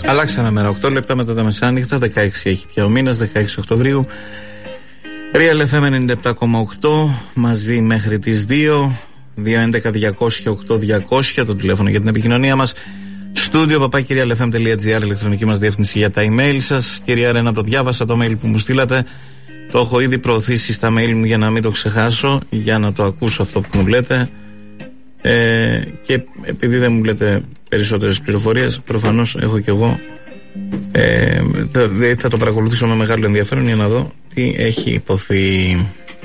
Αλλάξαμε μέρα, 8 λεπτά μετά τα μεσάνυχτα, 16 έχει πια ο μήνας, 16 Οκτωβρίου. Real FM 97,8 μαζί μέχρι τις 2. 211-200-8200 το τηλέφωνο για την επικοινωνία μας. Στούντιο @realfm.gr, ηλεκτρονική μας διεύθυνση για τα email σας. Κυρία Ρένα, το διάβασα το mail που μου στείλατε. Το έχω ήδη προωθήσει στα mail μου για να μην το ξεχάσω, για να το ακούσω αυτό που μου λέτε. Και επειδή δεν μου λέτε περισσότερες πληροφορίες, προφανώς έχω κι εγώ, θα το παρακολουθήσω με μεγάλο ενδιαφέρον για να δω τι έχει υποθεί.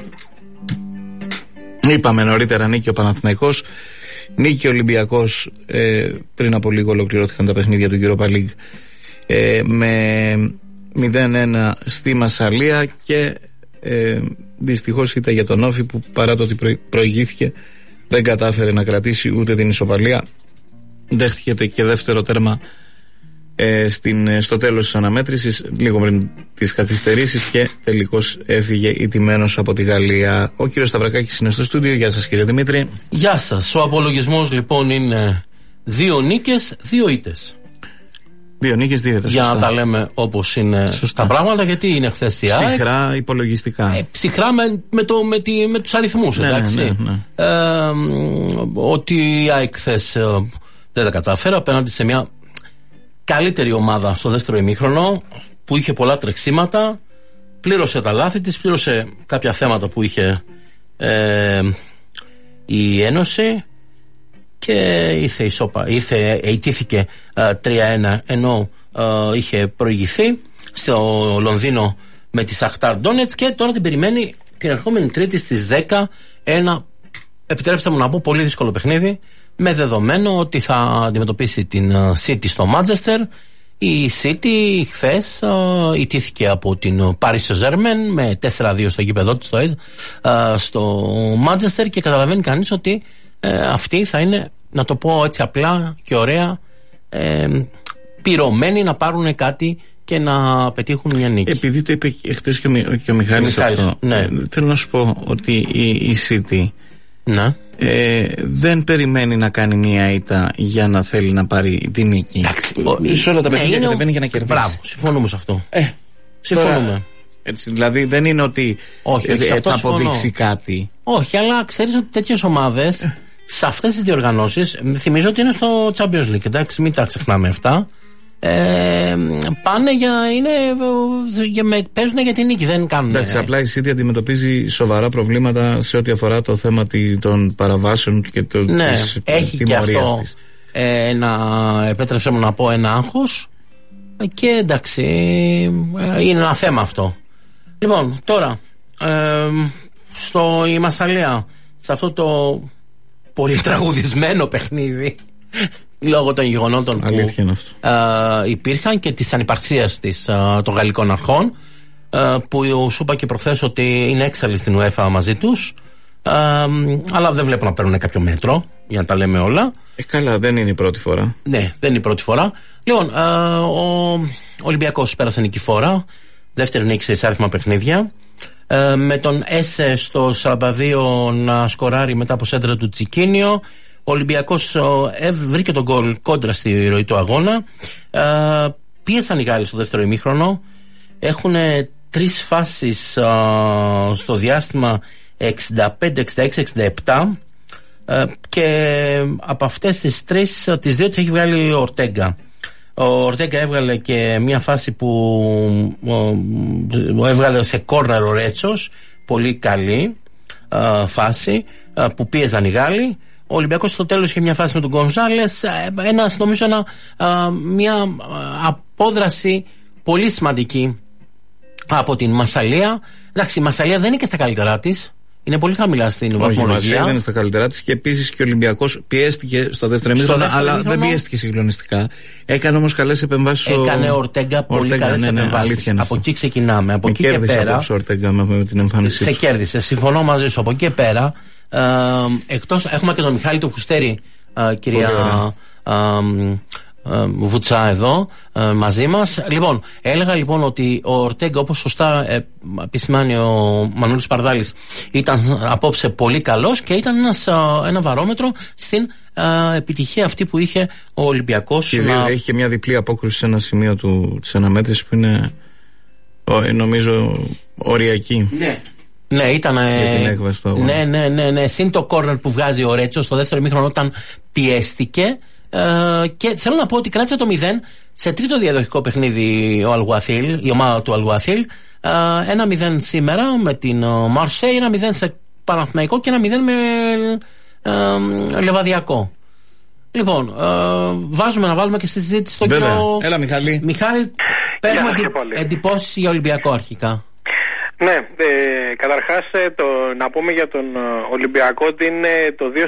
Είπαμε νωρίτερα νίκη ο Παναθηναϊκός, νίκη ο Ολυμπιακός. Πριν από λίγο ολοκληρώθηκαν τα παιχνίδια του Europa League με 0-1 στη Μασσαλία και δυστυχώς ήταν για τον Όφη που παρά το ότι προηγήθηκε δεν κατάφερε να κρατήσει ούτε την ισοπαλία. Δέχτηκε και δεύτερο τέρμα στο τέλος της αναμέτρησης, λίγο πριν τις καθυστερήσεις, και τελικώς έφυγε ηττημένος από τη Γαλλία. Ο κύριος Σταυρακάκης είναι στο στούντιο. Γεια σας κύριε Δημήτρη. Γεια σας. Ο απολογισμός λοιπόν είναι 2 νίκες, 2 ήττες. 2 νίκες, 2 ήττες. Για να τα λέμε όπως είναι τα πράγματα, γιατί είναι χθες η ΑΕΚ. Ψυχρά υπολογιστικά. Ψυχρά με τους αριθμούς, εντάξει. Ναι. Ότι η ΑΕΚ χθες δεν τα κατάφερα απέναντι σε μια καλύτερη ομάδα στο δεύτερο ημίχρονο που είχε πολλά τρεξίματα, πλήρωσε τα λάθη της, πλήρωσε κάποια θέματα που είχε η Ένωση και ιτήθηκε 3-1 ενώ είχε προηγηθεί στο Λονδίνο με τη Σαχτάρ Ντόνετς και τώρα την περιμένει την ερχόμενη Τρίτη στις 10 ένα, επιτρέψτε μου να πω, πολύ δύσκολο παιχνίδι, με δεδομένο ότι θα αντιμετωπίσει την City στο Μάντσεστερ. Η City χθες ιτήθηκε από την Paris Saint-Germain με 4-2 στο γήπεδο της στο Μάντσεστερ και καταλαβαίνει κανείς ότι αυτοί θα είναι, να το πω έτσι απλά και ωραία, πυρωμένοι να πάρουν κάτι και να πετύχουν μια νίκη. Επειδή το είπε χθες και ο Μιχάλης αυτό, ναι. Θέλω να σου πω ότι η City δεν περιμένει να κάνει μια ήττα για να θέλει να πάρει τη νίκη. Σε όλα τα παιχνίδια κατεβαίνει για να κερδίσει. Μπράβο, συμφωνούμε σε αυτό. Συμφωνούμε. Τώρα, έτσι, δηλαδή δεν είναι ότι θα αποδείξει κάτι. Όχι, αλλά ξέρεις ότι τέτοιες ομάδες σε αυτές τις διοργανώσεις, θυμίζω ότι είναι στο Champions League, εντάξει, μην τα ξεχνάμε αυτά. Πάνε παίζουν για την νίκη, δεν κάνουν. Εντάξει, απλά η City αντιμετωπίζει σοβαρά προβλήματα σε ό,τι αφορά το θέμα των παραβάσεων και της έχει και αυτό της. Επέτρεψε μου να πω ένα άγχος και εντάξει, είναι ένα θέμα αυτό. Λοιπόν, τώρα η Μασσαλία, σε αυτό το πολύ τραγουδισμένο παιχνίδι λόγω των γεγονότων που υπήρχαν και της ανυπαρξίας των γαλλικών αρχών, που σου είπα και προχθές ότι είναι έξαλλοι στην UEFA μαζί τους, αλλά δεν βλέπω να παίρνουν κάποιο μέτρο, για να τα λέμε όλα. Καλά, δεν είναι η πρώτη φορά. Ναι, δεν είναι η πρώτη φορά. Λοιπόν, ο Ολυμπιακός πέρασε νικηφόρα, δεύτερη νίκη σε εισάριθμα παιχνίδια, με τον Έσε στο 42 να σκοράρει μετά από σέντρα του Τσικίνιο. Ο Ολυμπιακός βρήκε τον γκολ κόντρα στη ροή του αγώνα. Πίεσαν οι Γάλλοι στο δεύτερο ημίχρονο. Έχουν 3 φάσεις στο διάστημα 65, 66, 67 και από αυτές τις 3, τις 2 τις έχει βγάλει ο Ορτέγκα. Ο Ορτέγκα έβγαλε και μια φάση που έβγαλε σε κόρνερ ο Ρέτσος, πολύ καλή φάση που πίεζαν οι Γάλλοι. Ο Ολυμπιακός στο τέλος είχε μια φάση με τον Γκονζάλες, νομίζω μια απόδραση πολύ σημαντική από την Μασσαλία. Εντάξει, η Μασσαλία δεν είναι και στα καλύτερά της, είναι πολύ χαμηλά στην βαθμολογία. Η Μασσαλία δεν είναι στα καλύτερά της και επίσης και ο Ολυμπιακός πιέστηκε στο δεύτερο ημίχρονο, αλλά δεν πιέστηκε συγκλονιστικά. Έκανε όμως καλές επεμβάσεις. Έκανε ο Ορτέγκα πολύ καλές επεμβάσεις. Από εκεί ξεκινάμε. Από εκεί και πέρα. Ο Ορτέγκα με την εμφάνισή σε κέρδισε, συμφωνώ μαζί σου. Από εκεί και πέρα. Εκτός έχουμε και τον Μιχάλη του Φουστέρη, κυρία Βουτσά εδώ μαζί μας. Λοιπόν, έλεγα λοιπόν ότι ο Ορτέγκα, όπως σωστά επισημάνει ο Μανώλης Παρδάλης, ήταν απόψε πολύ καλός και ήταν ένα βαρόμετρο στην επιτυχία αυτή που είχε ο Ολυμπιακός. Και έχει και μια διπλή απόκριση σε ένα σημείο της αναμέτρησης που είναι νομίζω οριακή. Ναι, ήταν. Για την έκβαση του αγώνα. Ναι. Συν το κόρνερ που βγάζει ο Ρέτσο στο δεύτερο ημίχρονο όταν πιέστηκε. Και θέλω να πω ότι κράτησε το 0 σε τρίτο διαδοχικό παιχνίδι ο Αλγουαθίλ, η ομάδα του Αλγουαθίλ. 1-0 σήμερα με την Μαρσέη, 1-0 σε Παναθηναϊκό και 1-0 με Λεβαδιακό. Λοιπόν, να βάλουμε και στη συζήτηση τον κύριο. Έλα, Μιχάλη. Μιχάλη, παίρνουμε εντυπώσεις για Ολυμπιακό αρχικά. Ναι, καταρχάς να πούμε για τον Ολυμπιακό ότι είναι το 2-2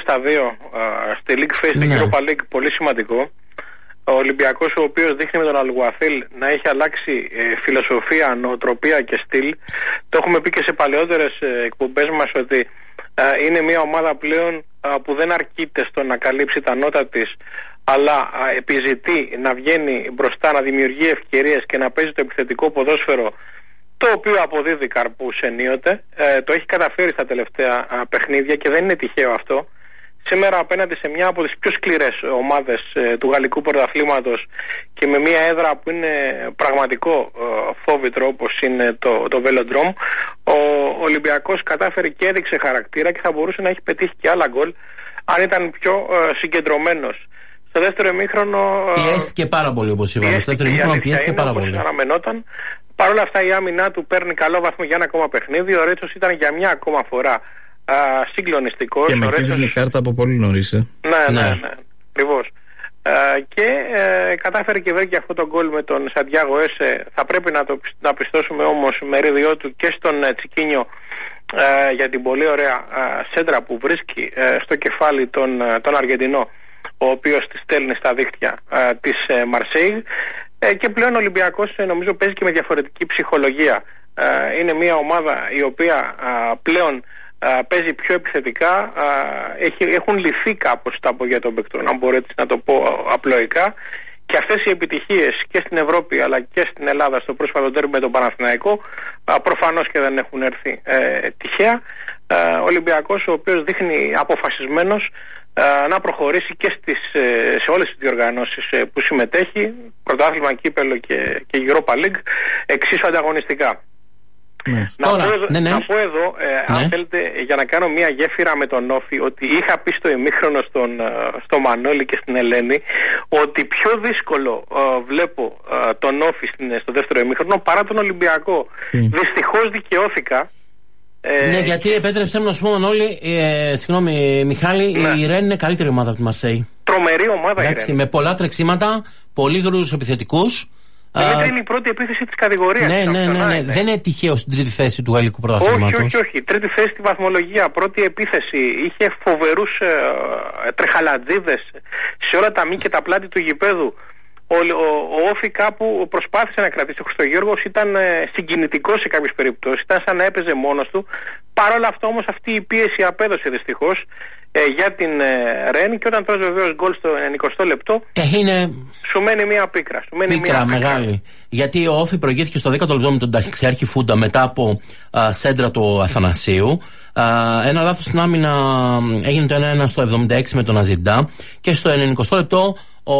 στη League Phase, στην Europa League, πολύ σημαντικό. Ο Ολυμπιακός, ο οποίος δείχνει με τον Αλγουαθίλ να έχει αλλάξει φιλοσοφία, νοοτροπία και στυλ. Το έχουμε πει και σε παλαιότερες εκπομπές μας ότι είναι μια ομάδα πλέον που δεν αρκείται στο να καλύψει τα νότα της, αλλά επιζητεί να βγαίνει μπροστά, να δημιουργεί ευκαιρίες και να παίζει το επιθετικό ποδόσφαιρο, το οποίο αποδίδει καρπούς ενίοτε. Το έχει καταφέρει στα τελευταία παιχνίδια και δεν είναι τυχαίο αυτό. Σήμερα απέναντι σε μια από τις πιο σκληρές ομάδες του γαλλικού πρωταθλήματος και με μια έδρα που είναι πραγματικό φόβητρο, όπως είναι το Velodrome, ο Ολυμπιακός κατάφερε και έδειξε χαρακτήρα και θα μπορούσε να έχει πετύχει και άλλα γκολ αν ήταν πιο συγκεντρωμένος. Στο δεύτερο ημίχρονο πιέστηκε πάρα πολύ, όπως είπαμε. Στο δεύτερο ημίχρονο πιέστηκε πάρα πολύ. Αναμενόταν. Παρ' όλα αυτά η άμυνά του παίρνει καλό βαθμό για ένα ακόμα παιχνίδι. Ο Ρέτσος ήταν για μια ακόμα φορά συγκλονιστικός. Και με κίτρινη κάρτα από πολύ νωρίς. Ναι, ακριβώς. Και κατάφερε και βρήκε αυτό το γκολ με τον Σαντιάγο Έσε. Θα πρέπει να πιστώσουμε όμως μερίδιό του και στον Τσικίνιο για την πολύ ωραία σέντρα που βρίσκει στο κεφάλι τον Αργεντινό, ο οποίος τη στέλνει στα δίκτυα της Μαρσέη. Και πλέον ο Ολυμπιακός νομίζω παίζει και με διαφορετική ψυχολογία. Είναι μια ομάδα η οποία πλέον παίζει πιο επιθετικά. Έχουν λυθεί κάπως τα πόδια των παικτών, αν μπορώ έτσι να το πω απλοϊκά. Και αυτές οι επιτυχίες και στην Ευρώπη αλλά και στην Ελλάδα στο πρόσφατο ντέρμπι με τον Παναθηναϊκό προφανώς και δεν έχουν έρθει τυχαία. Ο Ολυμπιακός, ο οποίος δείχνει αποφασισμένος να προχωρήσει και σε όλες τις διοργανώσεις που συμμετέχει, πρωτάθλημα, κύπελλο και Europa League, εξίσου ανταγωνιστικά. Να πω εδώ, αν θέλετε, για να κάνω μια γέφυρα με τον Όφη, ότι είχα πει στο ημίχρονο στο Μανώλη και στην Ελένη ότι πιο δύσκολο βλέπω τον Όφη στο δεύτερο ημίχρονο παρά τον Ολυμπιακό. Δυστυχώς δικαιώθηκα. Ναι, γιατί επέτρεψε να σου πούμε όλοι, συγγνώμη Μιχάλη, η Ρεν είναι καλύτερη ομάδα από τη Μαρσέη. Τρομερή ομάδα. Εντάξει, με πολλά τρεξίματα, πολύ γρήγορους επιθετικούς. Είναι η πρώτη επίθεση της κατηγορίας. Ναι. Δεν είναι τυχαίο στην τρίτη θέση του γαλλικού πρωταθλήματος. Όχι. Τρίτη θέση στη βαθμολογία. Πρώτη επίθεση. Είχε φοβερούς τρεχαλατζίδες σε όλα τα μη και τα πλάτη του γηπέδου. Ο Όφη κάπου προσπάθησε να κρατήσει. Ο Χριστογιώργος ήταν συγκινητικός σε κάποιες περιπτώσεις. Ήταν σαν να έπαιζε μόνος του. Παρ' όλα αυτά όμως αυτή η πίεση απέδωσε δυστυχώς για την Ρεν, και όταν τρώει βεβαίως γκολ στο 90 λεπτό σου μένει μια πίκρα. Πίκρα μεγάλη. Γιατί ο Όφη προηγήθηκε στο 10ο λεπτό με τον Ταξιάρχη Φούντα μετά από σέντρα του Αθανασίου. Ένα λάθος στην άμυνα έγινε το 1-1 στο 76 με τον Αζιντά, και στο 90 λεπτό ο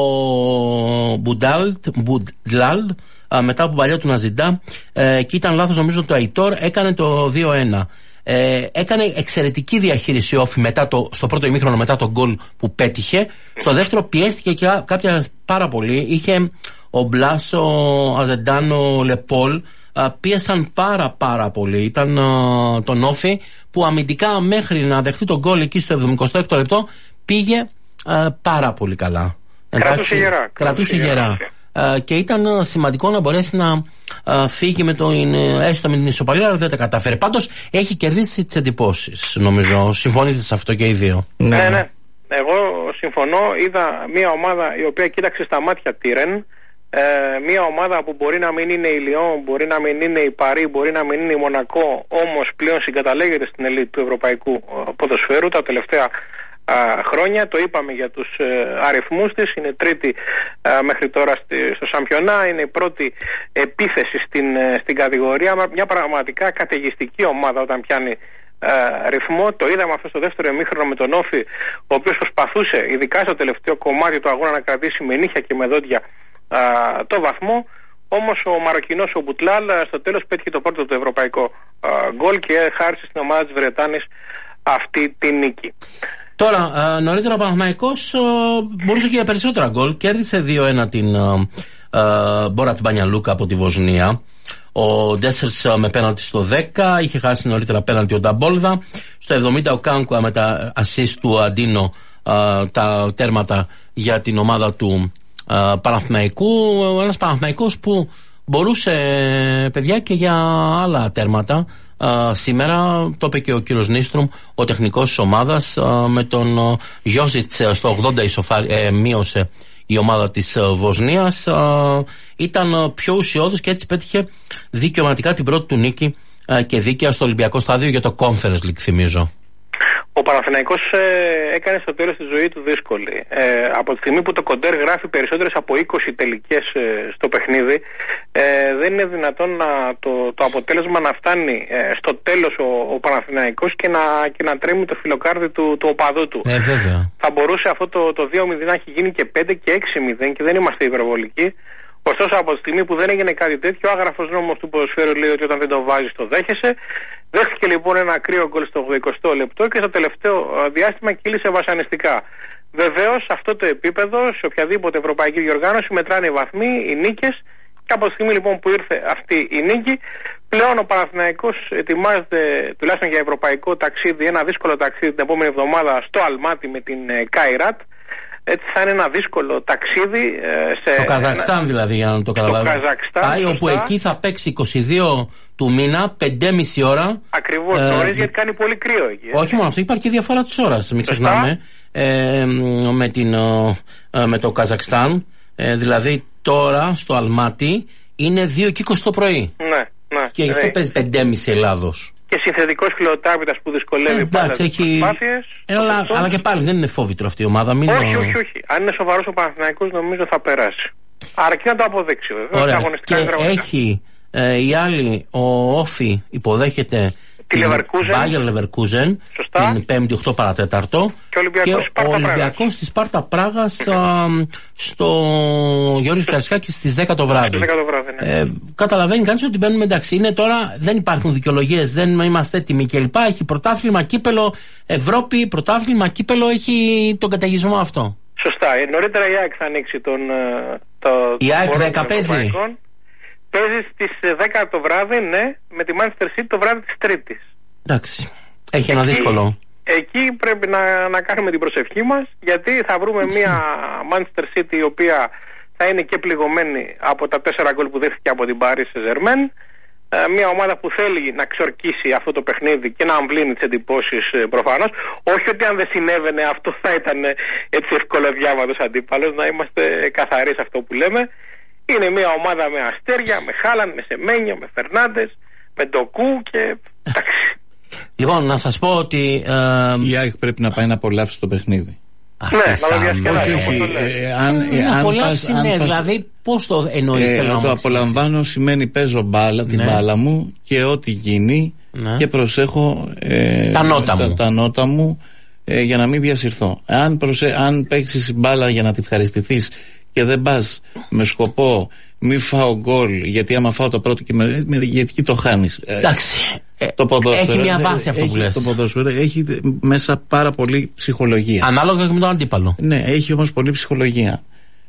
Μπουντλάλ μετά από παλιά του Ναζιντά, και ήταν λάθος νομίζω το Αϊτόρ, έκανε το 2-1. Έκανε εξαιρετική διαχείριση Όφη στο πρώτο ημίχρονο μετά τον γκολ που πέτυχε. Στο δεύτερο πιέστηκε και κάποια πάρα πολύ. Είχε ο Μπλάσο, Αζεντάνο, Λεπόλ, πίεσαν πάρα πολύ. Ήταν τον Όφη που αμυντικά μέχρι να δεχτεί τον γκολ εκεί στο 76ο λεπτό πήγε πάρα πολύ καλά. Κρατούσε γερά. Και ήταν σημαντικό να μπορέσει να φύγει έστω με την ισοπαλία, αλλά δεν τα κατάφερε. Πάντως έχει κερδίσει τις εντυπώσεις, νομίζω. Συμφωνείτε σε αυτό και οι δύο? Ναι. Εγώ συμφωνώ. Είδα μια ομάδα η οποία κοίταξε στα μάτια τη Ρεν. Μια ομάδα που μπορεί να μην είναι η Λιόν, μπορεί να μην είναι η Παρί, μπορεί να μην είναι η Μονακό, όμως πλέον συγκαταλέγεται στην ελίτ του ευρωπαϊκού ποδοσφαίρου τα τελευταία χρόνια. Το είπαμε για τους αριθμούς της. Είναι τρίτη μέχρι τώρα στο Σαμπιονά. Είναι η πρώτη επίθεση στην κατηγορία. Μια πραγματικά καταιγιστική ομάδα όταν πιάνει ρυθμό. Το είδαμε αυτό στο δεύτερο ημίχρονο με τον Όφη, ο οποίος προσπαθούσε, ειδικά στο τελευταίο κομμάτι του αγώνα, να κρατήσει με νύχια και με δόντια το βαθμό. Όμως ο Μαροκινός, ο Μπουτλάλ, στο τέλος πέτυχε το πρώτο του ευρωπαϊκό γκολ και χάρισε στην ομάδα της Βρετάνης αυτή τη νίκη. Τώρα, νωρίτερα ο Παναθηναϊκός μπορούσε και για περισσότερα γκολ. Κέρδισε 2-1 την Μπόρατ Μπανιαλούκα από τη Βοσνία. Ο Ντέσσερς με πέναλτι στο 10, είχε χάσει νωρίτερα πέναλτι ο Νταμπόλδα. Στο 70 ο Κάνκουα με τα ασίστ του Αντίνο, τα τέρματα για την ομάδα του Παναθηναϊκού. Ένας Παναθηναϊκός που μπορούσε, παιδιά, και για άλλα τέρματα. Σήμερα το είπε και ο κύριος Νίστρουμ, ο τεχνικός της ομάδας, με τον Γιώζιτς στο 80 μείωσε η ομάδα της Βοσνίας. Ήταν πιο ουσιώδης και έτσι πέτυχε δικαιωματικά την πρώτη του νίκη και δίκαια στο Ολυμπιακό στάδιο για το Conference League, θυμίζω. Ο Παναθηναϊκός έκανε στο τέλος τη ζωή του δύσκολη. Από τη στιγμή που το Κοντέρ γράφει περισσότερες από 20 τελικές στο παιχνίδι, δεν είναι δυνατόν το αποτέλεσμα να φτάνει στο τέλος ο Παναθηναϊκός και να τρέμει το φιλοκάρδι του οπαδού του. Θα μπορούσε αυτό το 2-0 να έχει γίνει και 5 και 6-0 και δεν είμαστε υπερβολικοί. Ωστόσο, από τη στιγμή που δεν έγινε κάτι τέτοιο, ο άγραφος νόμος του ποδοσφαίρου λέει ότι όταν δεν το βάζεις το δέχεσαι. Δέχτηκε λοιπόν ένα κρύο γκολ στο 80 λεπτό και στο τελευταίο διάστημα κύλησε βασανιστικά. Βεβαίως, σε αυτό το επίπεδο, σε οποιαδήποτε ευρωπαϊκή διοργάνωση, μετράνε οι βαθμοί, οι νίκες. Και από τη στιγμή λοιπόν που ήρθε αυτή η νίκη, πλέον ο Παναθηναϊκός ετοιμάζεται τουλάχιστον για ευρωπαϊκό ταξίδι, ένα δύσκολο ταξίδι την επόμενη εβδομάδα στο Αλμάτι με την Καϊράτ. Έτσι θα είναι ένα δύσκολο ταξίδι στο Καζακστάν, δηλαδή, για να το καταλάβει. Πάει όπου εκεί θα παίξει 22 του μήνα, 5,5 ώρα. Ακριβώς, νωρίς, γιατί κάνει πολύ κρύο εκεί. Όχι μόνο αυτό, υπάρχει και διαφορά της ώρας, μην ξεχνάμε, με το Καζακστάν. Δηλαδή τώρα στο Αλμάτι είναι 2 και 20 το πρωί. Ναι. Και γι' αυτό παίζει 5,5 Ελλάδος. Και συνθετικός χιλοτάπητας που δυσκολεύει πάρα τις προσπάθειες. Αλλά και πάλι δεν είναι φόβητρο αυτή η ομάδα. Όχι. Αν είναι σοβαρός ο Παναθηναϊκός, νομίζω θα περάσει. Αρκεί να το αποδείξει, βέβαια. Ωραία. Και έχει η άλλη, ο Όφη υποδέχεται την Bayer Leverkusen την 5η 8 παρατέταρτο και ο Ολυμπιακός της Σπάρτα Πράγας στο Γιώργος Καρισκάκης στις 10 το βράδυ. Καταλαβαίνει κανείς ότι μπαίνουμε εντάξει. Είναι τώρα, δεν υπάρχουν δικαιολογίες, δεν είμαστε έτοιμοι κλπ. Έχει πρωτάθλημα, κύπελο, Ευρώπη, πρωτάθλημα, κύπελο, έχει τον καταγισμό αυτό. Σωστά. Νωρίτερα η ΑΕΚ θα ανοίξει η ΑΕΚ 10 παίζει. Παίζει στις 10 το βράδυ, ναι, με τη Manchester City το βράδυ της Τρίτης. Εντάξει. Έχει ένα δύσκολο. Εκεί πρέπει να κάνουμε την προσευχή μας, γιατί θα βρούμε μια Manchester City η οποία θα είναι και πληγωμένη από τα 4 γκολ που δέχτηκε από την Paris Saint-Germain. Μια ομάδα που θέλει να ξορκίσει αυτό το παιχνίδι και να αμβλύνει τις εντυπώσεις προφανώς. Όχι ότι αν δεν συνέβαινε αυτό θα ήταν έτσι ευκολοδιάβατος αντίπαλος, να είμαστε καθαροί σε αυτό που λέμε. Είναι μια ομάδα με Αστέρια, με Χάλαν, με Σεμένιο, με Φερνάντες, με Ντοκού και... Λοιπόν, να σας πω ότι... Η ΑΕΚ πρέπει να πάει να απολαύσει το παιχνίδι. Ναι, να το διασκεδάσει. Να απολαύσει, ναι, δηλαδή πώς το εννοείς? Το απολαμβάνω σημαίνει παίζω μπάλα, την μπάλα μου και ό,τι γίνει και προσέχω τα νότα μου για να μην διασυρθώ. Αν παίξεις μπάλα για να τη ευχαριστηθείς και δεν πας με σκοπό μη φάω γκολ, γιατί άμα φάω το πρώτο και γιατί το χάνεις. Εντάξει. Το ποδόσφαιρο, έχει μια βάση αυτό που λες. Το ποδόσφαιρο έχει μέσα πάρα πολύ ψυχολογία. Ανάλογα και με τον αντίπαλο. Ναι, έχει όμως πολύ ψυχολογία.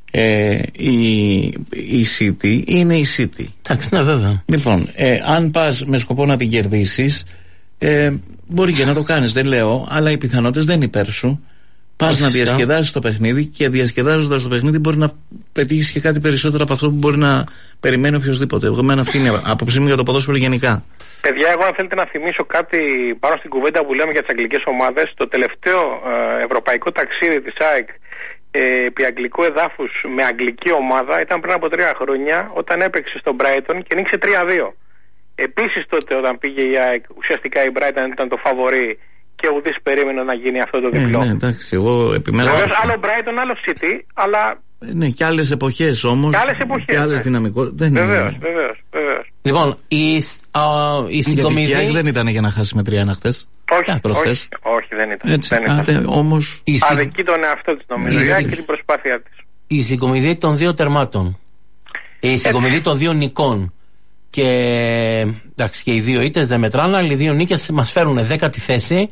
Η City είναι η City. Εντάξει, ναι, βέβαια. Λοιπόν, αν πας με σκοπό να την κερδίσεις, μπορεί και να το κάνεις, δεν λέω, αλλά οι πιθανότητες δεν είναι υπέρ σου. Πας να διασκεδάσεις το παιχνίδι και διασκεδάζοντας το παιχνίδι μπορεί να πετύχεις και κάτι περισσότερο από αυτό που μπορεί να περιμένει οποιοδήποτε. Εγώ εμένα αυτή είναι η άποψή μου για το ποδόσφαιρο γενικά. Παιδιά, εγώ αν θέλετε να θυμίσω κάτι πάνω στην κουβέντα που λέμε για τις αγγλικές ομάδες, το τελευταίο ευρωπαϊκό ταξίδι της ΑΕΚ επί αγγλικού εδάφους με αγγλική ομάδα ήταν πριν από 3 χρόνια, όταν έπαιξε στο Brighton και νίκησε 3-2. Επίσης τότε όταν πήγε η ΑΕΚ, ουσιαστικά η Brighton ήταν το φαβορί και ουδής περίμενε να γίνει αυτό το διπλό. Ναι, εντάξει, εγώ επιμένω. Άλλο Brighton, άλλο City, αλλά... Ναι, και άλλες εποχές όμως. Και άλλες δυναμικότητες. Βεβαίως. Λοιπόν, η συγκομιδή... Γιατί δεν ήταν για να χάσει με 3-1 χθες. Όχι, δεν ήταν. Έτσι, όμως αδικεί τον εαυτό της νομίζω και την προσπάθειά της. Η συγκομιδή των δύο τερμάτων, η συγκομιδή των δύο νικών, και εντάξει, και οι δύο ήττες δεν μετράνε, αλλά οι δύο νίκες μας φέρουν 10η θέση,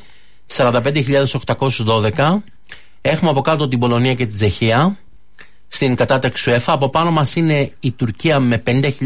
45.812. Έχουμε από κάτω την Πολωνία και την Τσεχία στην κατάταξη UEFA. Από πάνω μας είναι η Τουρκία με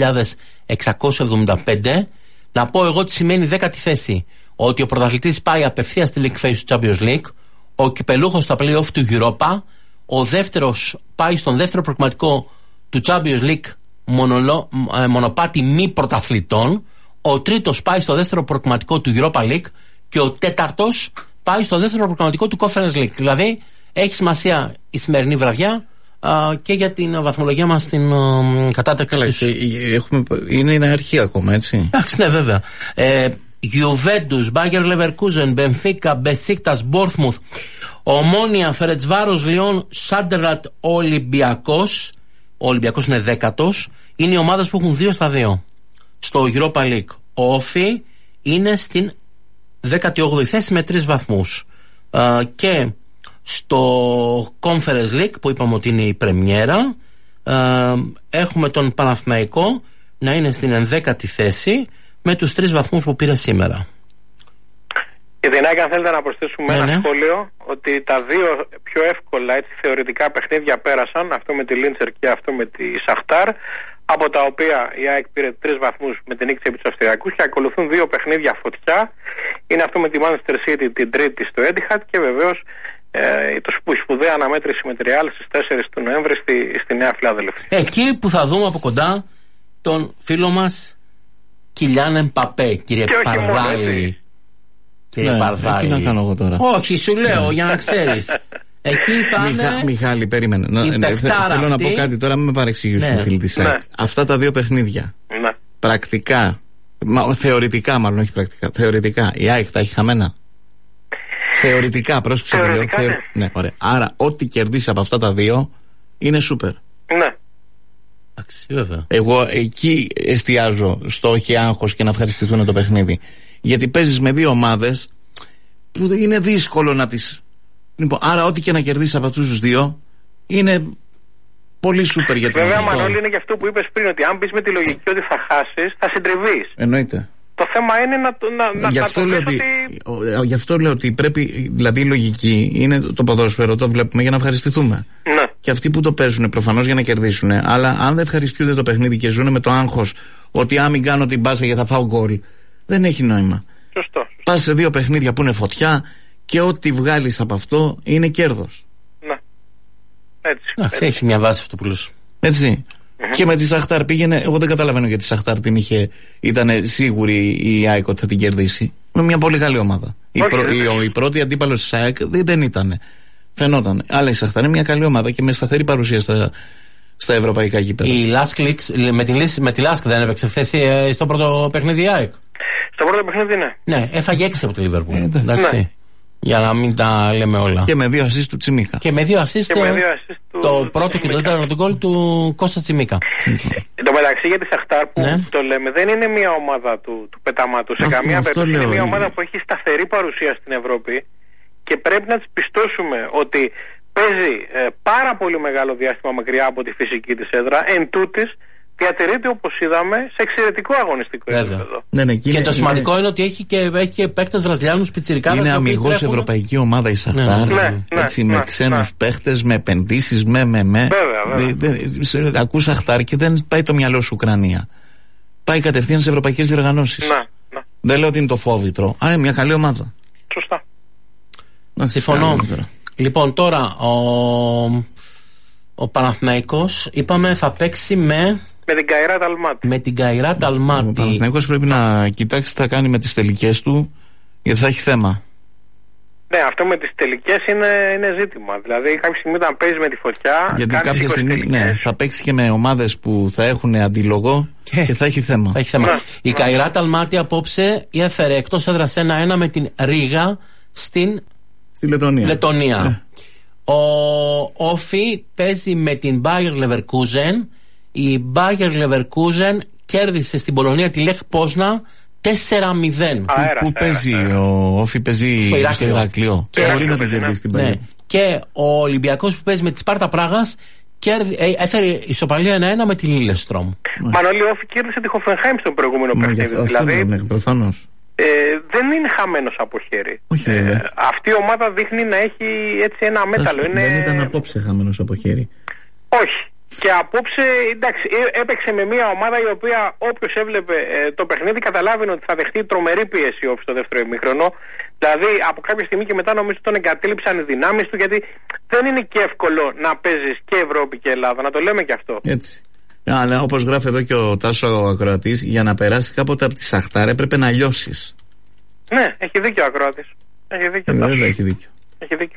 50.675. Να πω εγώ τι σημαίνει 10η θέση. Ότι ο πρωταθλητής πάει απευθείας στη League Phase του Champions League, ο κυπελούχος στα play-off του Europa, ο δεύτερος πάει στον δεύτερο προκριματικό του Champions League μονοπάτι μη πρωταθλητών, ο τρίτος πάει στο δεύτερο προκριματικό του Europa League και ο τέταρτος πάει στο δεύτερο προκριματικό του Conference League. Δηλαδή έχει σημασία η σημερινή βραδιά και για την βαθμολογία μας στην κατάταξη. Είναι ένα αρχή ακόμα, έτσι. Εντάξει, ναι, βέβαια. Juventus, Bayer Leverkusen, Benfica, Besiktas, Bournemouth, Ομόνια, Φερετσβάρος, Λιόν, Σάντερλαντ, Ολυμπιακός. Ο Ολυμπιακός είναι 10ος. Είναι οι ομάδες που έχουν 2 στα 2 στο Europa League. Ο Όφι είναι στην 18η θέση με 3 βαθμούς. Και στο Conference League που είπαμε ότι είναι η πρεμιέρα, έχουμε τον Παναθηναϊκό να είναι στην 11η θέση με τους 3 βαθμούς που πήρε σήμερα. Ιδινάκη, αν θέλετε να προσθέσουμε ένα σχόλιο, ότι τα δύο πιο εύκολα έτσι, θεωρητικά παιχνίδια πέρασαν, αυτό με τη Λίντσερ και αυτό με τη Σαχτάρ, από τα οποία η ΑΕΚ πήρε 3 βαθμούς με την νίκη επί τους Αυστριακούς, και ακολουθούν 2 παιχνίδια φωτιά. Είναι αυτό με τη Manchester City την Τρίτη στο Etihad και βεβαίως η σπουδαία αναμέτρηση με τη Real στις 4 του Νοέμβρη στη Νέα Φιλαδέλφια. Εκεί που θα δούμε από κοντά τον φίλο μας Κιλιάν Εμπαπέ, κύριε Παρδάλη. Κύριε Παρδάλη. Τι να κάνω εγώ τώρα. Όχι, σου λέω για να ξέρεις. Εκεί θα είναι. Μιχάλη, περίμενε. Θέλω να πω κάτι τώρα, μην με παρεξηγήσουν οι φίλοι της ΑΕΚ. Αυτά τα 2 παιχνίδια. Πρακτικά. Θεωρητικά, μάλλον, όχι πρακτικά. Θεωρητικά. Η ΑΕΚ τα έχει χαμένα. Θεωρητικά, πρόσεξε το λέω. Ναι, ωραία. Άρα, ό,τι κερδίσει από αυτά τα 2 είναι σούπερ. Ναι. Εγώ εκεί εστιάζω στο όχι άγχος και να ευχαριστηθούν το παιχνίδι. Γιατί παίζεις με 2 ομάδες που είναι δύσκολο να τις. Λοιπόν, άρα, ό,τι και να κερδίσεις από αυτούς τους 2 είναι πολύ σούπερ για την Ελλάδα. Βέβαια, Μανώλη, είναι και αυτό που είπες πριν, ότι αν μπεις με τη λογική ότι θα χάσεις, θα συντριβείς. Εννοείται. Το θέμα είναι να γι' αυτό λέω ότι πρέπει, δηλαδή η λογική είναι το ποδόσφαιρο, το βλέπουμε για να ευχαριστηθούμε. Ναι. Και αυτοί που το παίζουν προφανώς για να κερδίσουν, αλλά αν δεν ευχαριστούνται το παιχνίδι και ζουν με το άγχος ότι αν μην κάνω την πάσα για θα φάω γκολ, δεν έχει νόημα. Σωστό. Πας σε 2 παιχνίδια που είναι φωτιά και ό,τι βγάλεις από αυτό είναι κέρδος. Ναι. Έτσι. Έχει μια βάση αυτό που λες. Έτσι. Και με τη Σαχτάρ πήγαινε. Εγώ δεν καταλαβαίνω γιατί η Σαχτάρ την είχε. Ήταν σίγουρη η ΑΕΚ ότι θα την κερδίσει. Με μια πολύ καλή ομάδα. Η πρώτη αντίπαλος της ΑΕΚ δεν ήταν. Φαινόταν. Αλλά η Σαχτάρ είναι μια καλή ομάδα και με σταθερή παρουσία στα ευρωπαϊκά γήπεδα. Η Λάσκ με τη Λάσκ δεν έπαιξε χθες στο πρώτο παιχνίδι η ΑΕΚ. Στο πρώτο παιχνίδι, ναι. Ναι, έφαγε 6 από τη Λίβερπουλ. Εντάξει. Για να μην τα λέμε όλα. Και με 2 assist του Τσιμίκα. Και με 2 assist το πρώτο και το δεύτερο γκολ του Κώστα Τσιμίκα. Εν τω μεταξύ, για τη Σαχτάρ που το λέμε, δεν είναι μια ομάδα του πεταμάτου. Σε καμία περίπτωση είναι μια ομάδα που έχει σταθερή παρουσία στην Ευρώπη και πρέπει να της πιστώσουμε ότι παίζει πάρα πολύ μεγάλο διάστημα μακριά από τη φυσική της έδρα. Εν τούτης, διατηρείται, όπως είδαμε, σε εξαιρετικό αγωνιστικό επίπεδο. Ναι, και το σημαντικό είναι ότι έχει και παίκτες Βραζιλιάνους πιτσιρικάδες. Είναι αμιγώς ευρωπαϊκή ομάδα η Σαχτάρ. Με ξένους παίκτες, με επενδύσεις, με. Ακούς Σαχτάρ και δεν πάει το μυαλό σου Ουκρανία. Πάει κατευθείαν σε ευρωπαϊκές διοργανώσεις. Δεν λέω ότι είναι το φόβητρο. Είναι μια καλή ομάδα. Σωστά. Συμφωνώ. Λοιπόν, τώρα ο Παναθηναϊκός είπαμε θα παίξει με την Καϊράτ Αλμάτι. Με την Καϊράτ Αλμάτι. Ο Παναθηναϊκός πρέπει να κοιτάξει τι θα κάνει με τις τελικές του, γιατί θα έχει θέμα. Ναι, αυτό με τις τελικές είναι ζήτημα. Δηλαδή κάποια στιγμή όταν παίζει με τη φωτιά. Γιατί κάποια στιγμή θα παίξει και με ομάδες που θα έχουν αντίλογο και θα έχει θέμα. Θα έχει θέμα. Η Καϊράτ Αλμάτι απόψε έφερε εκτός έδρας 1-1 με την Ρίγα στη Λετωνία. Ο Όφι παίζει με την Bayer Leverkusen. Η Bayer Leverkusen κέρδισε στην Πολωνία τη Λεχ Πόσνα 4-0. Πού παίζει, ο Όφη παίζει στο Ηράκλειο. Και μπορεί να το κερδίσει την Παλιά. Και ο Ολυμπιακός που παίζει με τη Σπάρτα Πράγας έφερε ισοπαλία 1-1 με τη Λίλεστρομ. Μανώλη, ο Όφη κέρδισε τη Χοφενχάιμ στο προηγούμενο παιχνίδι. Δηλαδή, προφανώς. δεν είναι χαμένος από χέρι. Αυτή η ομάδα δείχνει να έχει έτσι ένα μέταλλο. Δεν ήταν απόψε χαμένος από χέρι. Όχι. Και απόψε, εντάξει, έπαιξε με μια ομάδα η οποία όποιος έβλεπε το παιχνίδι καταλάβαινε ότι θα δεχτεί τρομερή πίεση όφη στο δεύτερο ημίχρονο. Δηλαδή από κάποια στιγμή και μετά νομίζω τον εγκατέλειψαν οι δυνάμεις του, γιατί δεν είναι και εύκολο να παίζεις και Ευρώπη και Ελλάδα, να το λέμε και αυτό. Έτσι. Αλλά όπως γράφει εδώ και ο Τάσος ο ακροατής, για να περάσει κάποτε από τη Σαχτάρ έπρεπε να λιώσεις. Ναι, έχει δίκιο ο ακροατής. Έχει δίκιο. Βέβαια έχει δίκιο. Έχει δίκιο.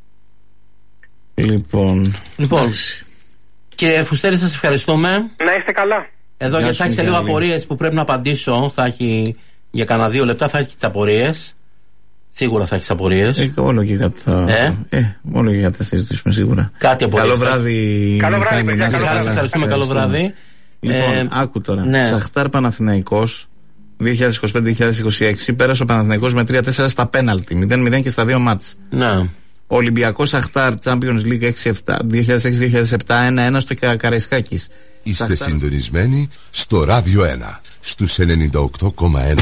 Λοιπόν. Και Φουστέρη, σας ευχαριστούμε. Να είστε καλά. Εδώ γιατί θα έχετε λίγο απορίες που πρέπει να απαντήσω. Θα έχει για κανένα 2 λεπτά, θα έχει τις απορίες. Σίγουρα θα έχει απορίες. Όλο και κάτι όλο και κάτι θα συζητήσουμε σίγουρα. Κάτι απορίες. Καλό βράδυ. Καλό βράδυ, παιδιά. Σας ευχαριστούμε. Καλό βράδυ. Λοιπόν, άκου τώρα. Ναι. Σαχτάρ Παναθηναϊκός 2025-2026. Πέρασε ο Παναθηναϊκός με 3-4 στα πέναλτι. 0-0 και στα 2 μάτς. Ναι. Ολυμπιακός Σαχτάρ Champions League 2006-2007 1-1 στο Καραϊσκάκης. Είστε συντονισμένοι στο Ράδιο 1 στους 98,1.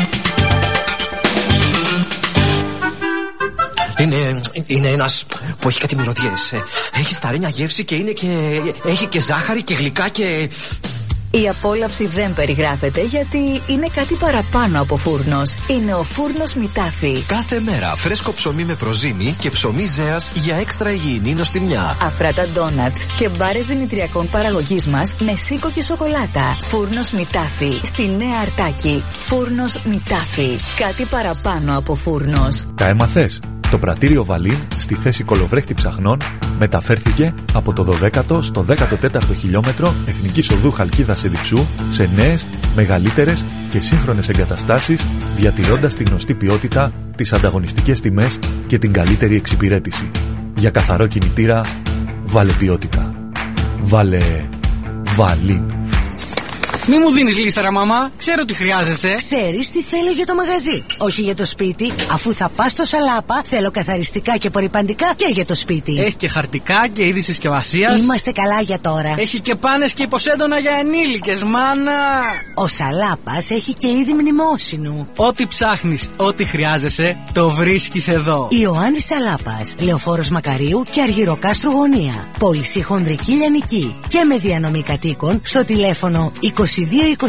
Είναι ένας που έχει κάτι μυρωδιές. Έχει σταρένια γεύση και έχει και ζάχαρη και γλυκά και... Η απόλαυση δεν περιγράφεται γιατί είναι κάτι παραπάνω από φούρνος. Είναι ο φούρνος Μητάφι. Κάθε μέρα φρέσκο ψωμί με προζύμι και ψωμί ζέας για έξτρα υγιεινή νοστιμιά. Αφράτα ντόνατς και μπάρες δημητριακών παραγωγής μας με σίκο και σοκολάτα. Φούρνος Μητάφι. Στη Νέα Αρτάκη. Φούρνος Μητάφι. Κάτι παραπάνω από φούρνος. Τα έμαθες? Το πρατήριο Βαλίν στη θέση κολοβρέχτη ψαχνών μεταφέρθηκε από το 12ο στο 14ο χιλιόμετρο Εθνικής Οδού Χαλκίδας Εδιψού σε νέες, μεγαλύτερες και σύγχρονες εγκαταστάσεις, διατηρώντας τη γνωστή ποιότητα, τις ανταγωνιστικές τιμές και την καλύτερη εξυπηρέτηση. Για καθαρό κινητήρα, βάλε ποιότητα. Βάλε Βαλίν. Μη μου δίνεις λίστερα, μαμά. Ξέρω τι χρειάζεσαι. Ξέρεις τι θέλω για το μαγαζί. Όχι για το σπίτι. Αφού θα πας στο Σαλάπα, θέλω καθαριστικά και απορρυπαντικά και για το σπίτι. Έχει και χαρτικά και είδη συσκευασίας. Είμαστε καλά για τώρα. Έχει και πάνες και υποσέντονα για ενήλικες, μάνα. Ο Σαλάπας έχει και είδη μνημόσυνου. Ό,τι ψάχνεις, ό,τι χρειάζεσαι, το βρίσκεις εδώ. Ιωάννης Σαλάπας, Λεωφόρος Μακαρίου και Αργυροκάστρου Γωνία. Πώληση χονδρική λιανική και με διανομή κατοίκων στο τηλέφωνο 22 21 40 41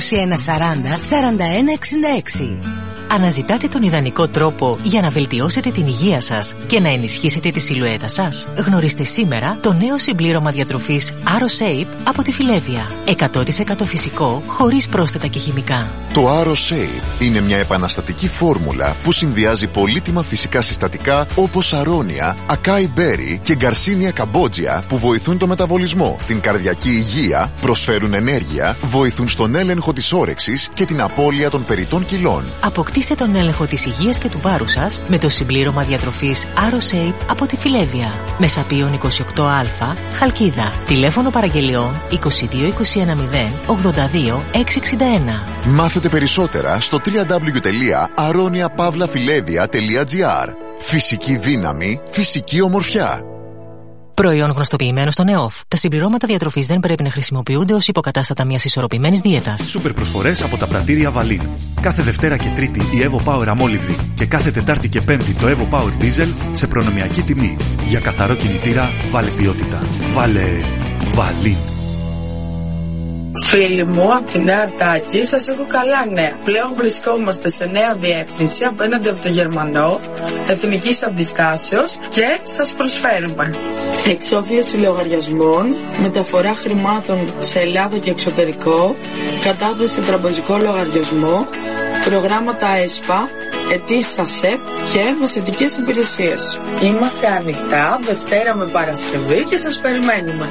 66. Αναζητάτε τον ιδανικό τρόπο για να βελτιώσετε την υγεία σας και να ενισχύσετε τη σιλουέτα σας? Γνωρίστε σήμερα το νέο συμπλήρωμα διατροφής AroShape από τη Φιλέβια. 100% φυσικό, χωρίς πρόσθετα και χημικά. Το AroShape είναι μια επαναστατική φόρμουλα που συνδυάζει πολύτιμα φυσικά συστατικά όπως αρώνια, ακάι μπέρι και γκαρσίνια καμπότζια που βοηθούν το μεταβολισμό, την καρδιακή υγεία, προσφέρουν ενέργεια, βοηθούν στον έλεγχο της όρεξης και την απώλεια των περιττών κιλών. Αποκτήστε τον έλεγχο της υγείας και του βάρους σας με το συμπλήρωμα διατροφής AroShape από τη Φιλέβια. Μεσαπίων 28α, Χαλκίδα. Τηλέφωνο παραγγελιών 22 21 0 82 661. Μάθετε περισσότερα στο www.aroniapavlafilevia.gr. Φυσική δύναμη, φυσική ομορφιά. Προϊόν γνωστοποιημένο στον ΕΟΦ. Τα συμπληρώματα διατροφής δεν πρέπει να χρησιμοποιούνται ως υποκατάστατα μιας ισορροπημένης δίαιτας. Σούπερ προσφορές από τα πρατήρια Βαλίν. Κάθε Δευτέρα και Τρίτη η Evo Power αμόλυβδη και κάθε Τετάρτη και Πέμπτη το Evo Power Diesel σε προνομιακή τιμή. Για καθαρό κινητήρα, βάλε ποιότητα. Βάλε Βαλίν. Φίλοι μου, από τη Νέα Αρτάκη σας έχω καλά νέα. Πλέον βρισκόμαστε σε νέα διεύθυνση απέναντι από το Γερμανό, εθνικής αντιστάσεως και σας προσφέρουμε εξόφληση λογαριασμών, μεταφορά χρημάτων σε Ελλάδα και εξωτερικό, κατάθεση τραπεζικό λογαριασμό, προγράμματα ΕΣΠΑ, αιτήσεις ΑΣΕΠ και μεσαιτικές υπηρεσίες. Είμαστε ανοιχτά Δευτέρα με Παρασκευή και σας περιμένουμε.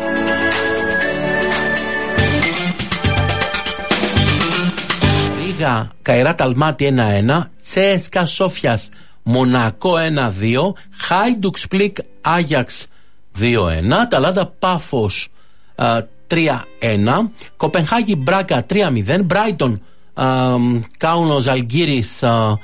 Καϊράτ Αλμάτι 1-1, Τσέσκα Σόφιας Μονακό 1-2, Χάιντουκ Σπλικ Άγιαξ 2-1, Ταλάντα Πάφος 3-1, Κοπενχάγη Μπράκα 3-0, Μπράιτον Κάουνο Ζαλγκύρης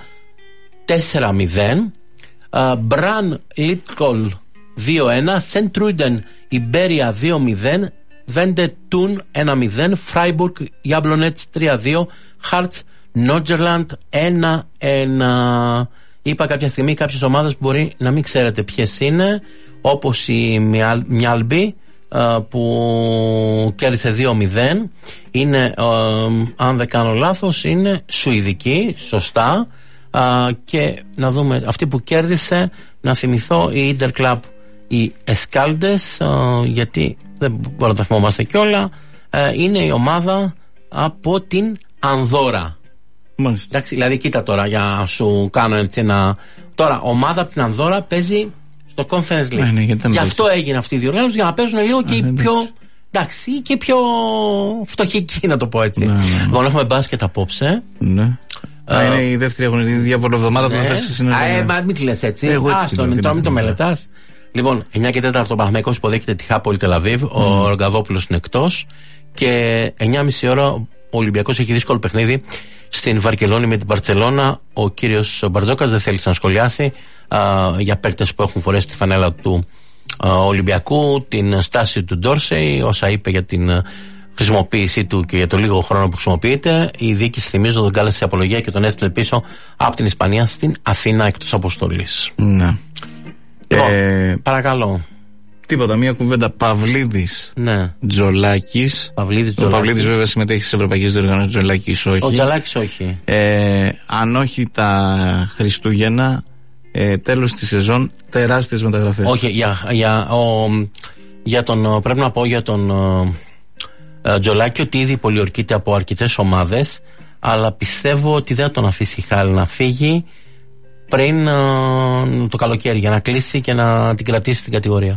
4-0, Μπραν Λίτκολ 2-1, Σεντρούιντεν Ιμπέρια 2-0, Βέντε Τούν 1-0, Φράιμπουργκ Γιάμπλονετς 3-2, Χάρτς Νότζερλαντ 1-1. Είπα κάποια στιγμή κάποιες ομάδες που μπορεί να μην ξέρετε ποιες είναι, όπως η Μιάλμπι που κέρδισε 2-0. Είναι, αν δεν κάνω λάθος, είναι Σουηδική, σωστά. Και να δούμε αυτή που κέρδισε, να θυμηθώ, η Ίντερ Κλαμπ, οι Εσκάλντες, γιατί δεν μπορούμε να τα θυμόμαστε κιόλα. Είναι η ομάδα από την Ανδόρα. Εντάξει, δηλαδή κοίτα τώρα, για να σου κάνω έτσι ένα. Τώρα, ομάδα από την Ανδόρα παίζει στο Conference League. Γι' αυτό έγινε αυτή η διοργάνωση, για να παίζουν λίγο και οι πιο. Εντάξει, και πιο φτωχικοί, να το πω έτσι. Λοιπόν, έχουμε μπάσκετ απόψε. Ναι. Είναι η δεύτερη αγωνιστική διαβολοβδομάδα που θα θέσει συνεργασία. Μην τη λες έτσι. Άστον, τώρα μην το μελετάς. Λοιπόν, 9 και 4 ο Παναθηναϊκός υποδέχεται τη Χάπολη Τελαβίβ. Ο Ρογκαδόπουλος είναι εκτός. Και 9.30 ώρα ο Ολυμπιακός έχει δύσκολο παιχνίδι στην Βαρκελόνη με την Μπαρτσελώνα. Ο κύριος Μπαρτζόκας δεν θέλει να σχολιάσει για παίκτες που έχουν φορέσει τη φανέλα του Ολυμπιακού, την στάση του Ντόρσεϊ, όσα είπε για την χρησιμοποίησή του και για το λίγο χρόνο που χρησιμοποιείται. Η διοίκηση, θυμίζω, τον κάλεσε σε απολογία και τον έστειλε πίσω από την Ισπανία στην Αθήνα εκτός αποστολής. Ναι. Λοιπόν, παρακαλώ. Τίποτα, μία κουβέντα. Παυλίδης, ναι. Τζολάκης. Ο Παυλίδης βέβαια συμμετέχει στις ευρωπαϊκές διοργανώσεις, Τζολάκης όχι. Ο Τζολάκης όχι. Αν όχι τα Χριστούγεννα, τέλος της σεζόν, τεράστιες μεταγραφές. Όχι, για τον, πρέπει να πω για τον Τζολάκη ότι ήδη πολιορκείται από αρκετές ομάδες, αλλά πιστεύω ότι δεν θα τον αφήσει η Χάλ να φύγει πριν το καλοκαίρι, για να κλείσει και να την κρατήσει στην κατηγορία.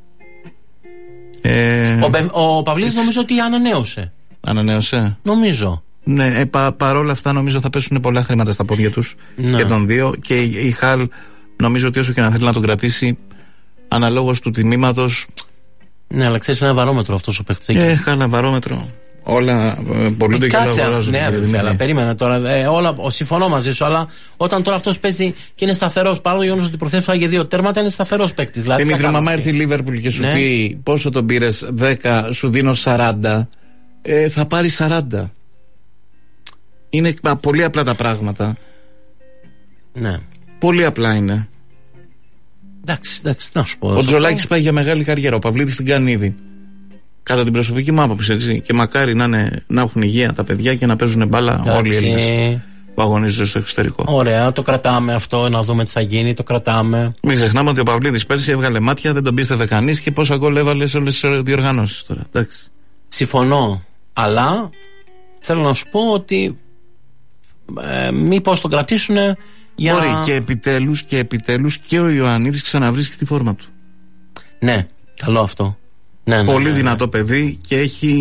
Ο Παυλίδης νομίζω ότι ανανέωσε. Ανανέωσε. Νομίζω. Ναι, παρόλα αυτά νομίζω θα πέσουν πολλά χρήματα στα πόδια τους, ναι, και των δύο, και η Χάλ νομίζω ότι όσο και να θέλει να τον κρατήσει, αναλόγως του τιμήματος. Ναι, αλλά ξέρεις, ένα βαρόμετρο αυτός ο παίκτης εκεί. Ένα βαρόμετρο. Όλα πολλούνται και όλα αγοράζονται. Ναι, αλλά περίμενα τώρα. Όλα, συμφωνώ μαζί σου, αλλά όταν τώρα αυτός παίζει και είναι σταθερός, παρόλο το γεγονός ότι προθέφαγε για 2 τέρματα, είναι σταθερός παίκτης. Δηλαδή, Δημήτρη, μαμά έρθει η Λίβερπουλ και σου πει πόσο τον πήρες, 10, σου δίνω 40, θα πάρει 40. Είναι πολύ απλά τα πράγματα. Ναι. Πολύ απλά είναι. Εντάξει, να σου πω. Ο Τζολάκης πάει για μεγάλη καριέρα. Ο Παυλίδης την κάνει ήδη. Κατά την προσωπική μου άποψη, έτσι. Και μακάρι να έχουν υγεία τα παιδιά και να παίζουν μπάλα όλοι οι Έλληνες που αγωνίζονται στο εξωτερικό. Ωραία, το κρατάμε αυτό, να δούμε τι θα γίνει, το κρατάμε. Μην ξεχνάμε ότι ο Παυλίδης πέρσι έβγαλε μάτια, δεν τον πίστευε κανείς και πόσα γκολ έβαλε σε όλες τις διοργανώσεις τώρα. Εντάξει. Συμφωνώ, αλλά θέλω να σου πω ότι μήπως τον κρατήσουν. Μπορεί και επιτέλους και ο Ιωαννίδης ξαναβρίσκει τη φόρμα του. Ναι, καλό αυτό. Ναι, πολύ δυνατό παιδί και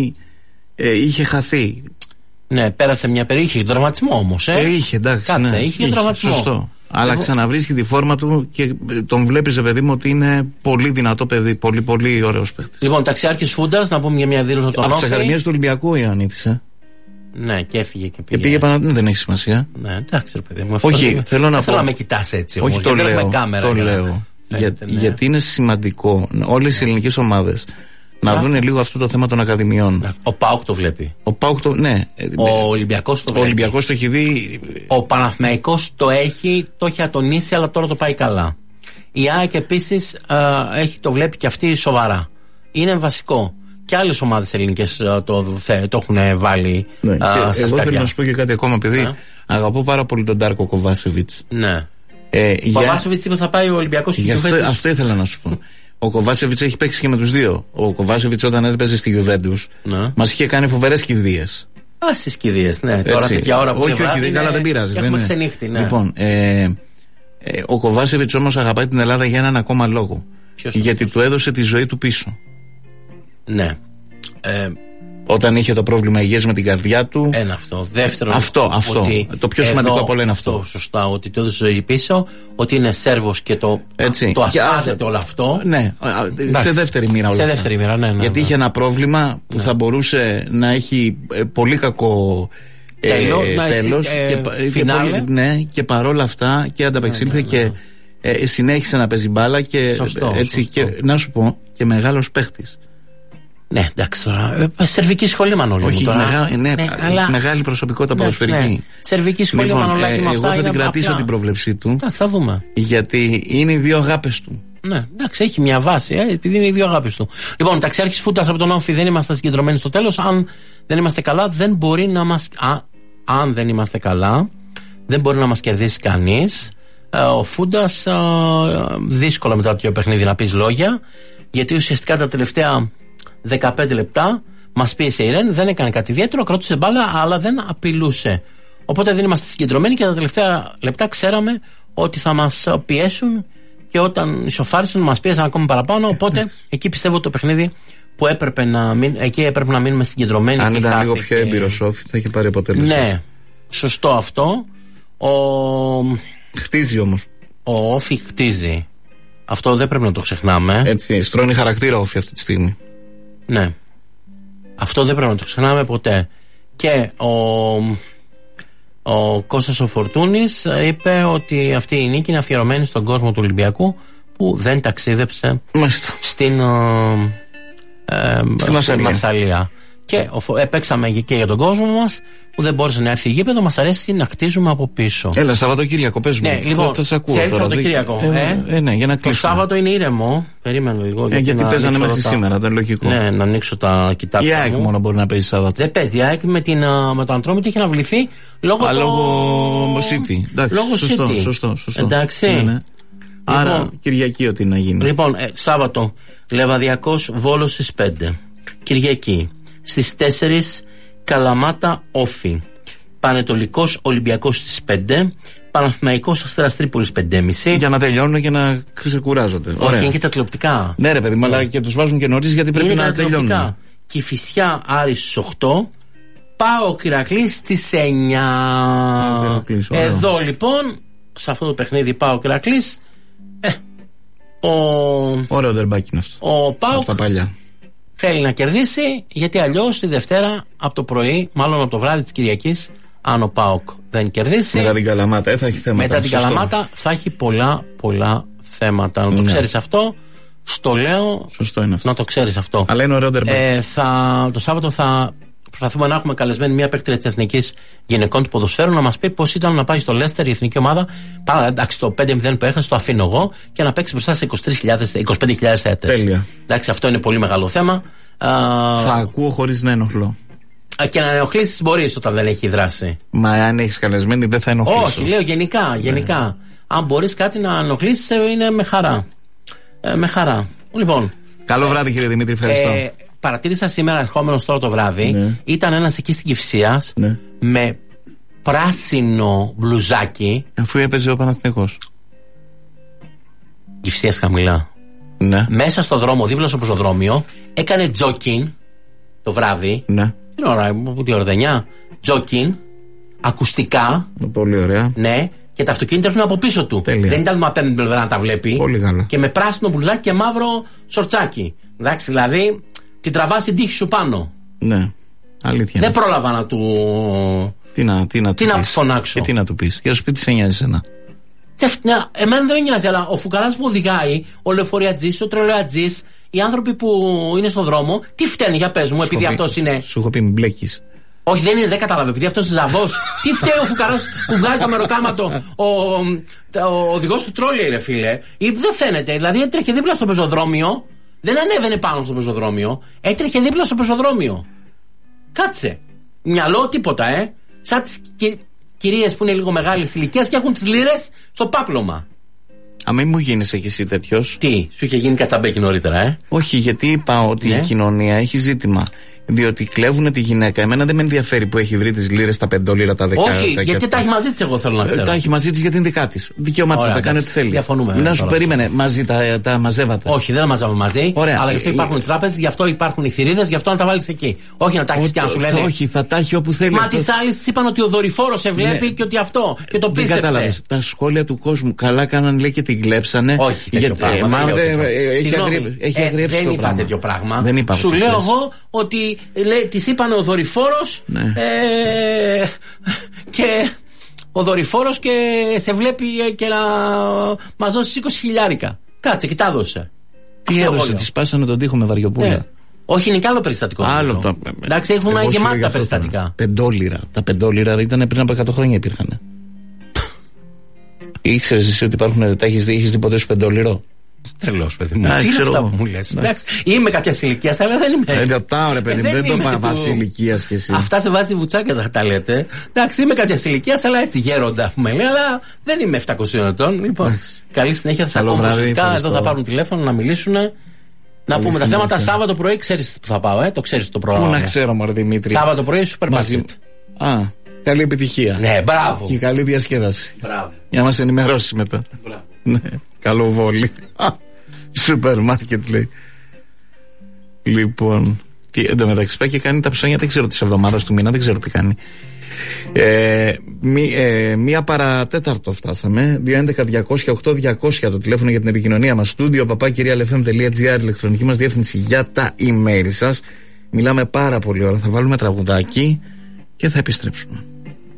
είχε χαθεί. Ναι, πέρασε μια περίοδο, είχε τραυματισμό όμως. Είχε, εντάξει. Κάτσε, είχε τραυματισμό. Σωστό. Αλλά ξαναβρίσκει τη φόρμα του και τον βλέπεις, παιδί μου, ότι είναι πολύ δυνατό παιδί. Πολύ, πολύ ωραίος παίκτης. Λοιπόν, Ταξιάρχης Φούντας, να πούμε για μια δήλωση από τον από τις ακαδημίες του Ολυμπιακού ο Ιωαννίδης. Ναι, και έφυγε και πήγε. Και πήγε Παναθηναϊκό, δεν έχει σημασία. Ναι, εντάξει, ρε παιδί μου. Όχι, θέλω να πω. Να με κοιτάς έτσι. Όχι, το λέω. Κάμερα, το λέω. Γιατί είναι σημαντικό όλες οι ελληνικές ομάδες να δουν λίγο αυτό το θέμα των ακαδημιών. Ο ΠΑΟΚ το βλέπει. Ναι. Ο Ολυμπιακός το βλέπει. Ο Ολυμπιακός το έχει δει. Ο Παναθηναϊκός το έχει ατονίσει, αλλά τώρα το πάει καλά. Η ΑΕΚ επίσης το βλέπει και αυτή σοβαρά. Είναι βασικό. Και άλλες ομάδες ελληνικές το έχουν βάλει. Ναι. Εγώ θέλω να σου πω και κάτι ακόμα, επειδή αγαπώ πάρα πολύ τον Ντάρκο Κοβάσεβιτς. Ναι. Ο Κοβάσεβιτς είπε θα πάει ο Ολυμπιακός και αυτό ήθελα να σου πω. Ο Κοβάσεβιτς έχει παίξει και με τους δύο. Ο Κοβάσεβιτς όταν έπαιζε στη Γιουβέντους μας είχε κάνει φοβερές κηδείες. Στις κηδείες, ναι. Τώρα τέτοια ώρα που όχι, αλλά δεν πειράζει. Έχουμε ξενύχτη, ναι. Λοιπόν, ο Κοβάσεβιτς όμως αγαπάει την Ελλάδα για έναν ακόμα λόγο. Γιατί του έδωσε τη ζωή του πίσω. Ναι. Όταν είχε το πρόβλημα υγείας με την καρδιά του. Ένα αυτό. Δεύτερον, αυτό. Το πιο σημαντικό από όλα είναι αυτό. Σωστά, ότι το έδωσε ζωή πίσω, ότι είναι Σέρβος και το ασπάζεται όλο αυτό. Ναι, σε δεύτερη μοίρα όλα αυτά. Σε δεύτερη μοίρα, ναι. Γιατί είχε ένα πρόβλημα που θα μπορούσε να έχει πολύ κακό τέλος και παρόλα αυτά και ανταπεξήλθε και συνέχισε να παίζει μπάλα και έτσι. Και να σου πω, και μεγάλος παίχτης. Ναι, εντάξει τώρα. Σερβική σχολή Μανώλη. Όχι, μεγάλη προσωπικότητα ποδοσφαιρική. Σερβική σχολή Μανώλη. Εγώ θα την κρατήσω την πρόβλεψή του. Εντάξει, θα δούμε. Γιατί είναι οι δύο αγάπες του. Ναι, εντάξει, έχει μια βάση, επειδή είναι οι δύο αγάπες του. Λοιπόν, ταξιάρχης Φούντας από τον Όφη, δεν είμαστε συγκεντρωμένοι στο τέλος. Αν δεν είμαστε καλά, δεν μπορεί να μας. Αν δεν είμαστε καλά, δεν μπορεί να μας κερδίσει κανείς. Ο Φούντας δύσκολο μετά το παιχνίδι να πεις λόγια, γιατί ουσιαστικά τα τελευταία 15 λεπτά μας πίεσε η Ρεν, δεν έκανε κάτι ιδιαίτερο, κράτησε μπάλα, αλλά δεν απειλούσε. Οπότε δεν είμαστε συγκεντρωμένοι και τα τελευταία λεπτά ξέραμε ότι θα μας πιέσουν και όταν ισοφάρισαν μας πίεσαν ακόμα παραπάνω. Οπότε εκεί πιστεύω το παιχνίδι που έπρεπε να μείνουμε συγκεντρωμένοι. Αν ήταν λίγο πιο έμπειρος Όφη θα είχε πάρει αποτέλεσμα. Ναι, σωστό αυτό. Χτίζει όμως. Ο Όφη χτίζει. Αυτό δεν πρέπει να το ξεχνάμε. Έτσι, στρώνει χαρακτήρα Όφη αυτή τη στιγμή. Ναι. Αυτό δεν πρέπει να το ξεχνάμε ποτέ. Και ο Κώστας ο Φορτούνης είπε ότι αυτή η νίκη είναι αφιερωμένη στον κόσμο του Ολυμπιακού που δεν ταξίδεψε στην Μασσαλία. Και παίξαμε και για τον κόσμο μας που δεν μπόρεσε να έρθει η γήπεδο. Μας αρέσει να χτίζουμε από πίσω. Έλα, Σαββατοκύριακο, πες μου. Ναι, λοιπόν, θα σε ακούω. Θέλει Σαββατοκύριακο. Ναι, για να το Σάββατο είναι ήρεμο. Περίμενε λίγο. Γιατί παίζανε μέχρι σήμερα, δεν είναι λογικό. Ναι, να ανοίξω τα κοιτάπια. Η ΑΕΚ μόνο μπορεί να παίζει Σάββατο. Δεν παίζει. Η ΑΕΚ με το Αντρόμητο είχε αναβληθεί λόγω City. Λόγω City. Σωστό. Εντάξει. Ναι. Άρα Κυριακή ό,τι να γίνει. Λοιπόν, Σάββατο Λεβαδιακός Βόλος στις 5. Κυριακή στις 4 Καλαμάτα Όφη. Πανετολικός Ολυμπιακός στις 5. Παναθηναϊκός Αστέρας Τρίπολης 5.30. Για να τελειώνουν και να ξεκουράζονται. Όχι, είναι και τα τηλεοπτικά. Ναι, ρε παιδί μου, αλλά και τους βάζουν και νωρίς γιατί πρέπει να τελειώνουν. Κηφισιά Άρης στις 8. ΠΑΟΚ Ηρακλής στις 9. Εδώ λοιπόν, σε αυτό το παιχνίδι ΠΑΟΚ Ηρακλής. Ωραίο τερμπάκι είναι αυτό. Ο ΠΑΟΚ θέλει να κερδίσει, γιατί αλλιώς τη Δευτέρα από το πρωί, μάλλον από το βράδυ της Κυριακής, αν ο ΠΑΟΚ δεν κερδίσει, μετά την Καλαμάτα θα έχει θέματα. Μετά την Καλαμάτα θα έχει πολλά θέματα. Να το ξέρεις αυτό. Στο λέω. Σωστό είναι αυτό. Να το ξέρεις αυτό. Αλλά είναι ωραίο τερμπάκι. Το Σάββατο θα προσπαθούμε να έχουμε καλεσμένη μια παίκτρια της Εθνικής Γυναικών του Ποδοσφαίρου να μας πει πώς ήταν να πάει στο Λέστερ η εθνική ομάδα. Εντάξει, το 5-0 που έχασε το αφήνω εγώ και να παίξει μπροστά σε 25.000 έτες. Τέλεια. Εντάξει, αυτό είναι πολύ μεγάλο θέμα. Θα ακούω χωρίς να ενοχλώ. Και να ενοχλήσεις μπορείς όταν δεν έχει δράση. Μα αν έχεις καλεσμένη δεν θα ενοχλήσω. Όχι, λέω γενικά. Ναι. Αν μπορείς κάτι να ενοχλήσεις είναι με χαρά. Με χαρά. Λοιπόν. Καλό βράδυ κύριε Δημήτρη, ευχαριστώ. Παρατήρησα σήμερα, ερχόμενος τώρα το βράδυ, ήταν ένας εκεί στην Κηφισίας με πράσινο μπλουζάκι. Αφού έπαιζε ο Παναθηναϊκός. Κηφισίας χαμηλά. Ναι. Μέσα στο δρόμο, δίπλα στο πεζοδρόμιο, έκανε τζόκιν το βράδυ. Ναι. Τι ώρα, 9. Τζόκιν, ακουστικά. Πολύ ωραία. Ναι. Και τα αυτοκίνητα έρθουν από πίσω του. Τέλεια. Δεν ήταν από την πλευρά να τα βλέπει. Πολύ καλά. Και με πράσινο μπλουζάκι και μαύρο σορτσάκι. Εντάξει, δηλαδή την τραβά στην τύχη σου πάνω. Ναι. Αλήθεια. Δεν πρόλαβα να του. Τι να φωνάξω. Και τι να του πει. Για να σου πει τι σε νοιάζει εσένα. Εμένα δεν με νοιάζει, αλλά ο φουκαράς που οδηγάει, ο λεωφοριατζής, ο τρολεατζής, οι άνθρωποι που είναι στον δρόμο, τι φταίνει, για πες μου, επειδή αυτός είναι. Σου έχω πει, μην μπλέκεις. Όχι, δεν είναι, δεν κατάλαβε, επειδή αυτός είναι ζαβός. Τι φταίει ο φουκαράς που βγάζει το μεροκάματο, ο οδηγός του τρόλι, ρε φίλε. Δεν φαίνεται, δηλαδή έτρεχε δίπλα στο πεζοδρόμιο, δεν ανέβαινε πάνω στο πεζοδρόμιο, έτρεχε δίπλα στο πεζοδρόμιο. Κάτσε. Μυαλό, τίποτα, Σαν τις κυρίες που είναι λίγο μεγάλες ηλικίας και έχουν τις λίρες στο πάπλωμα. Α, μην μου γίνεσαι κι εσύ τέτοιος. Τι, σου είχε γίνει κατσαμπέκι νωρίτερα, Όχι, γιατί είπα ότι η κοινωνία έχει ζήτημα. Διότι κλέβουν τη γυναίκα. Εμένα δεν με ενδιαφέρει που έχει βρει τις λίρες, τα 5 λίρα, τα 10 λίρα. Όχι, γιατί τα έχει μαζί της, εγώ θέλω να ξέρω. Τα έχει μαζί της γιατί είναι δικά της. Δικαίωμά της να κάνει ό,τι θέλει. Διαφωνούμε. Να σου περίμενε, μαζί τα μαζεύατε. Όχι, δεν τα μαζεύαμε μαζί. Ωραία. Αλλά γι' αυτό υπάρχουν οι τράπεζες, γι' αυτό υπάρχουν οι θηρίδες, γι' αυτό να τα βάλεις εκεί. Όχι να τα έχεις και να σου λένε. Όχι, θα τα έχει όπου θέλει. Μα τις άλλες της είπαν ότι ο δορυφόρος σε βλέπει και ότι αυτό. Και το πίστεψε. Δεν κατάλαβες. Τα σχόλια του κόσμου καλά κάναν, λέει, και την κλέψανε. Όχι, τέτοιο πράγμα. Έχει αγριέψει. Δεν είπα τέτοιο πράγμα. Δεν είπα. Σου λέω εγώ ότι της είπαν ο δορυφόρος και ο δορυφόρος και σε βλέπει και να μας δώσει 20.000. Κάτσε και τα έδωσε. Τι έδωσε, τη σπάσανε τον τοίχο με βαριοπούλα. Όχι, είναι και άλλο περιστατικό. Εντάξει, έχουν γεμάτα τα περιστατικά. Τα 5 λίρα ήταν πριν από 100 χρόνια υπήρχαν. Ήξερες εσύ ότι υπάρχουν, τα έχεις δει ποτέ σου 5 λίρο? Τρελός, παιδί μου. Τι είναι αυτά που μου λες? Είμαι κάποια ηλικία, αλλά δεν είμαι. Ρωτάω, ρε παιδί, δεν το πας ηλικία κι εσύ. Αυτά σε βάζει βουτσάκια, τα λέτε. Εντάξει, είμαι κάποια ηλικία, αλλά έτσι γέροντα που με λέει, αλλά δεν είμαι 700 ετών. Λοιπόν, καλή συνέχεια, θα σα πω μουσικά. Εδώ θα πάρουν τηλέφωνο να μιλήσουν. Να πούμε τα θέματα. Σάββατο πρωί ξέρεις που θα πάω, το ξέρεις το πρόγραμμα. Πού να ξέρω, μωρέ Δημήτρη. Σάββατο πρωί, σούπερ μάρκετ. Καλή επιτυχία. Ναι, μπράβο. Και καλή διασκέδαση. Μπράβο. Για να μας ενημερώσεις μετά. Μπράβο. Ναι, καλό βόλι. Σούπερ μάρκετ λέει. Λοιπόν, εντωμεταξύ πάει και κάνει τα ψώνια, δεν ξέρω τις εβδομάδες του μήνα, δεν ξέρω τι κάνει. Μία παρατέταρτο φτάσαμε. 211-200-8200 το τηλέφωνο για την επικοινωνία μας. Στούντιο papakirialfm.gr, ηλεκτρονική μας διεύθυνση για τα email σας. Μιλάμε πάρα πολύ ώρα. Θα βάλουμε τραγουδάκι και θα επιστρέψουμε.